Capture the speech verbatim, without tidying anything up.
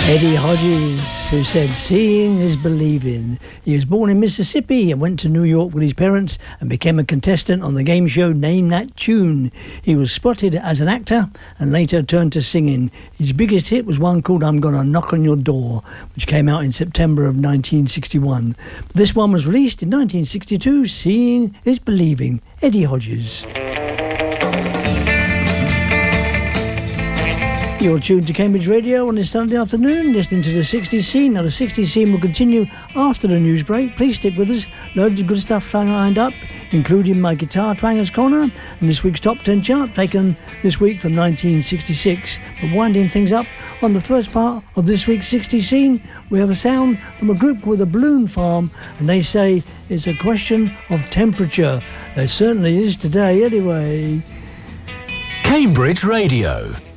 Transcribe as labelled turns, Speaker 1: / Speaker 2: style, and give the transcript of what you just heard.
Speaker 1: Eddie Hodges, who said, seeing is believing. He was born in Mississippi and went to New York with his parents and became a contestant on the game show Name That Tune. He was spotted as an actor and later turned to singing. His biggest hit was one called I'm Gonna Knock on Your Door, which came out in September of nineteen sixty-one. This one was released in nineteen sixty-two, Seeing is Believing, Eddie Hodges. You're tuned to Cambridge Radio on this Sunday afternoon, listening to the sixties scene. Now, the sixties scene will continue after the news break. Please stick with us. Loads of good stuff lined up, including my Guitar Twangers Corner and this week's Top ten chart, taken this week from nineteen sixty-six. But winding things up, on the first part of this week's sixties scene, we have a sound from a group called the Balloon Farm, and they say it's a question of temperature. There certainly is today, anyway.
Speaker 2: Cambridge Radio.